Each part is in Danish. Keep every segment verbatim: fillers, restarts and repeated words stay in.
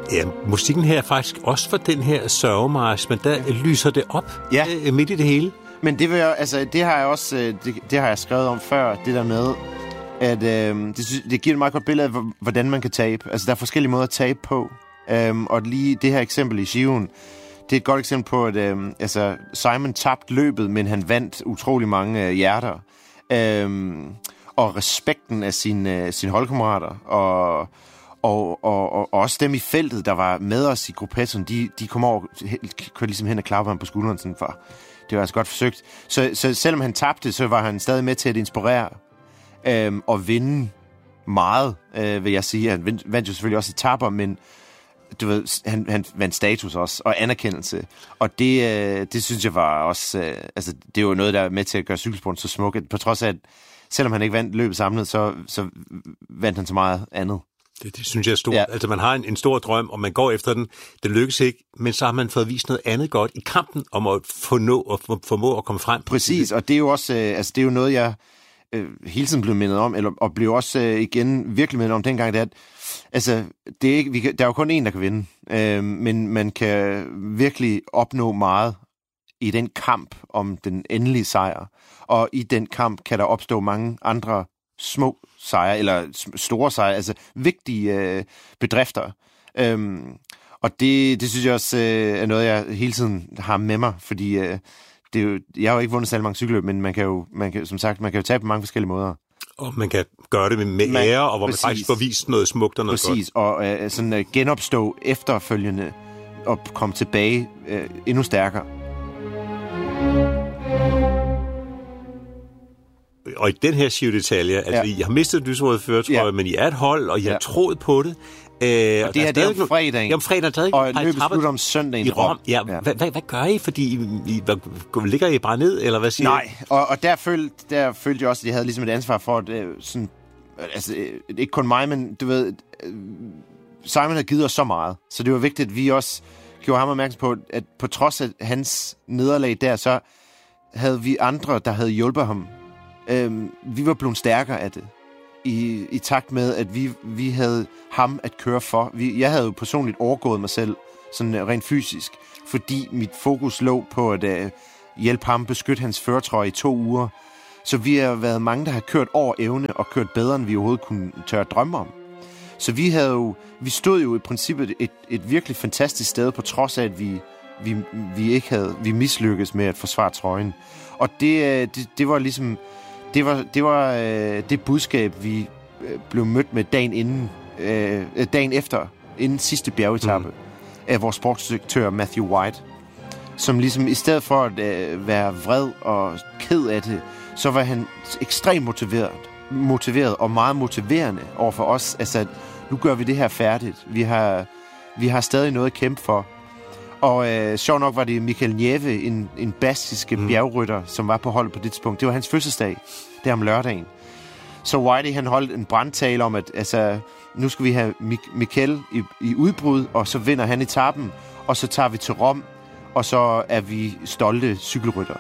Ja, musikken her er faktisk også for den her sørgemarch, men der lyser det op ja. øh, midt i det hele. Men det, vil jeg, altså, det har jeg også det, det har jeg skrevet om før, det der med, at øh, det, det giver et meget godt billede af, hvordan man kan tabe. Altså, der er forskellige måder at tabe på. Um, og lige det her eksempel i Shiven, det er et godt eksempel på, at um, altså, Simon tabte løbet, men han vandt utrolig mange uh, hjerter. Um, og respekten af sine, uh, sine holdkammerater, og, og, og, og også dem i feltet, der var med os i gruppettoen, de, de kom over, kørte ligesom hen og klappede ham på skulderen, sådan for, det var altså godt forsøgt. Så, så selvom han tabte, så var han stadig med til at inspirere um, og vinde meget, uh, vil jeg sige. Han vandt, vandt jo selvfølgelig også etaper, men du ved, han, han vandt status også, og anerkendelse. Og det, øh, det synes jeg var også, øh, altså, det er jo noget, der er med til at gøre cykelsporten så smuk. På trods af, at selvom han ikke vandt løbet samlet, så, så vandt han så meget andet. Det, det synes jeg er stort. Ja. Altså, man har en, en stor drøm, og man går efter den. Det lykkes ikke, men så har man fået vist noget andet godt i kampen, om at få nå og for, formå at komme frem. Præcis, og det er jo også, øh, altså, det er jo noget, jeg øh, hele tiden blev mindet om, eller, og blev også øh, igen virkelig mindet om dengang, det er, at altså, det er ikke, vi kan, der er jo kun én, der kan vinde, øh, men man kan virkelig opnå meget i den kamp om den endelige sejr. Og i den kamp kan der opstå mange andre små sejre, eller store sejre, altså vigtige øh, bedrifter. Øh, og det, det synes jeg også øh, er noget, jeg hele tiden har med mig, fordi øh, det er jo, jeg har jo ikke vundet særlig mange cykelløb, men man kan jo, man kan, som sagt, man kan jo tage på mange forskellige måder. Og man kan gøre det med, med man, ære, og hvor præcis. Man faktisk får vist noget smukt og noget præcis. godt. Præcis, og øh, sådan øh, genopstå efterfølgende og komme tilbage øh, endnu stærkere. Og i den her Giro d'Italia, altså ja. I har mistet lyserøde førertrøje, ja. Men I er et hold, og I har ja. troet på det. Øh, og det her, det er om fredagen. Ja, om fredagen stadig. Og løbet slutter om søndagen i Rom. Ja, ja. Hvad, hvad, hvad gør I? Fordi I, I, ligger I bare ned, eller hvad siger Nej, og, og der, følte, der følte jeg også, at jeg havde ligesom et ansvar for, at øh, sådan, altså, øh, ikke kun mig, men du ved, øh, Simon havde givet os så meget, så det var vigtigt, at vi også gjorde ham opmærksom på, at på trods af hans nederlag der, så havde vi andre, der havde hjulpet ham. Øh, vi var blevet stærkere af det. I, i takt med, at vi, vi havde ham at køre for. Vi, jeg havde jo personligt overgået mig selv, sådan rent fysisk, fordi mit fokus lå på at uh, hjælpe ham, beskytte hans førertrøje i to uger. Så vi har været mange, der har kørt over evne og kørt bedre, end vi overhovedet kunne tørre drømme om. Så vi havde jo, vi stod jo i princippet et, et virkelig fantastisk sted, på trods af, at vi, vi, vi ikke havde, vi mislykkedes med at forsvare trøjen. Og det, det, det var ligesom... Det var, det var øh, det budskab, vi øh, blev mødt med dagen inden, øh, dagen efter, inden sidste bjergetappe, mm. af vores sportsdirektør Matthew White, som ligesom i stedet for at øh, være vred og ked af det, så var han ekstremt motiveret, motiveret og meget motiverende over for os. Altså, nu gør vi det her færdigt. Vi har, vi har stadig noget at kæmpe for. Og øh, sjov nok var det Michael Nieve, en, en baskiske mm. bjergrytter, som var på holdet på det tidspunkt. Det var hans fødselsdag, det om lørdagen. Så Whitey, han holdt en brandtale om, at altså, nu skal vi have Mik- Michael i, i udbrud, og så vinder han etappen, og så tager vi til Rom, og så er vi stolte cykelrytter.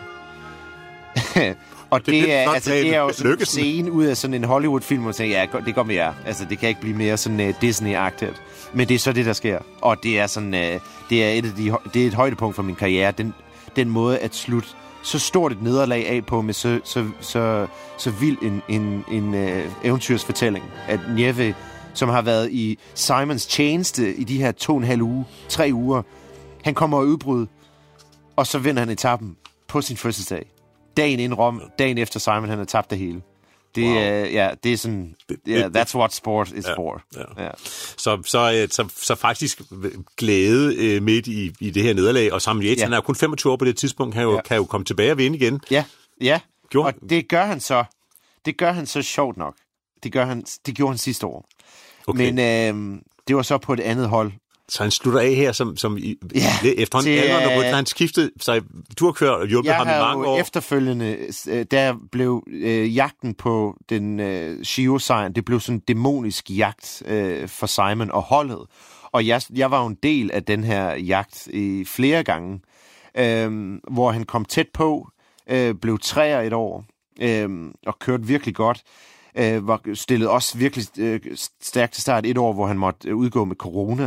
Og det, det, er, altså, det er jo sådan en scene ud af sådan en Hollywood-film, hvor man tænker, ja, det går med jer. Altså, det kan ikke blive mere sådan uh, Disney-agtigt. Men det er så det, der sker. Og det er sådan, uh, det er et af de, det er et højdepunkt for min karriere. Den, den måde at slutte så stort et nederlag af på med så, så, så, så vild en, en, en uh, eventyrsfortælling. At Nieve, som har været i Simons tjeneste i de her to og en halv uge, tre uger, han kommer i udbrud, og så vinder han etappen på sin fødselsdag. Dagen inden Rom, dagen efter Simon, han har tabt det hele. Det, wow. uh, ja, det er sådan, yeah, that's what sport is ja, for. Ja. Ja. Så, så, så, så faktisk glæde uh, midt i, i det her nederlag, og Simon Yates, ja. Han er jo kun femogtyve år på det tidspunkt, kan jo, ja. kan jo komme tilbage og vinde igen. Ja, ja. Gjorde og det gør han så. Det gør han så sjovt nok. Det, gør han, det gjorde han sidste år. Okay. Men øh, det var så på et andet hold. Så han slutter af her, som, som i, ja, efterhånden alderen, hvor han skiftede sig. Du har kørt og hjulpet ham i mange år. Efterfølgende, der blev øh, jagten på den øh, Giro-sejren, det blev sådan en dæmonisk jagt øh, for Simon og holdet. Og jeg, jeg var jo en del af den her jagt i flere gange, øh, hvor han kom tæt på, øh, blev træer et år øh, og kørte virkelig godt. Øh, var stillet også virkelig øh, stærkt til start et år, hvor han måtte øh, udgå med corona.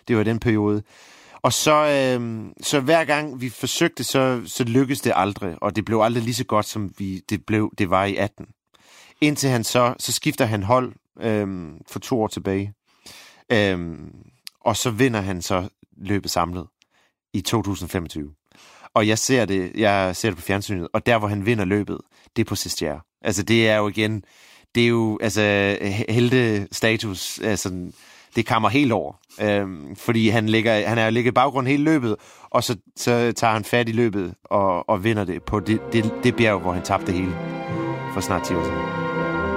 Det var den periode. Og så, øh, så hver gang vi forsøgte, så, så lykkedes det aldrig, og det blev aldrig lige så godt, som vi, det, blev, det var i atten. Indtil han så, så skifter han hold øh, for to år tilbage, øh, og så vinder han så løbet samlet i to tusind femogtyve. Og jeg ser det, jeg ser det på fjernsynet, og der, hvor han vinder løbet, det er på Sestier. Altså, det er jo igen, det er jo, altså, heltestatus, altså, det kommer helt over. Øhm, fordi han ligger, han er ligget i baggrund hele løbet, og så, så tager han fat i løbet og, og vinder det på det, det, det bjerg, hvor han tabte det hele for snart ti år siden.